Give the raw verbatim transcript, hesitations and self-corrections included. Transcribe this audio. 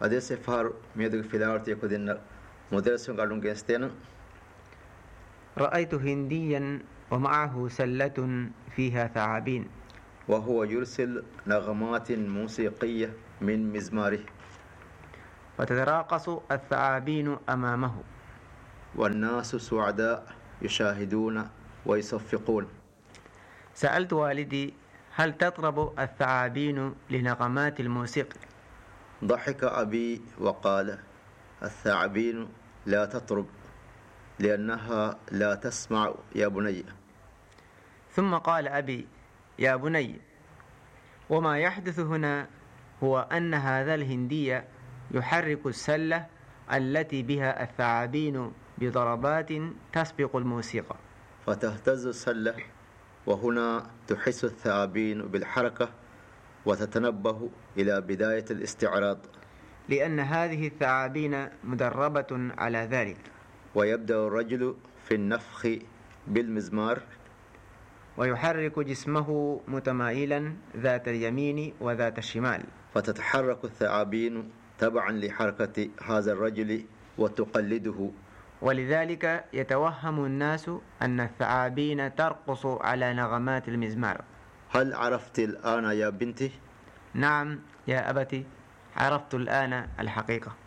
Adesso far medo filarti codin مدرس قالون جنستين. رأيت هنديا ومعه سلة فيها ثعابين وهو يرسل نغمات موسيقية من مزماره وتتراقص الثعابين أمامه والناس سعداء يشاهدون ويصفقون. سألت والدي هل تطرب الثعابين لنغمات الموسيقى؟ ضحك أبي وقال الثعابين لا تطرب لأنها لا تسمع يا بني. ثم قال أبي يا بني وما يحدث هنا هو أن هذا الهندي يحرك السلة التي بها الثعابين بضربات تسبق الموسيقى فتهتز السلة وهنا تحس الثعابين بالحركة وتتنبه إلى بداية الاستعراض لأن هذه الثعابين مدربة على ذلك. ويبدأ الرجل في النفخ بالمزمار ويحرك جسمه متمايلا ذات اليمين وذات الشمال فتتحرك الثعابين تبعا لحركة هذا الرجل وتقلده ولذلك يتوهم الناس أن الثعابين ترقص على نغمات المزمار. هل عرفت الآن يا بنتي؟ نعم يا أبتي عرفت الآن الحقيقة.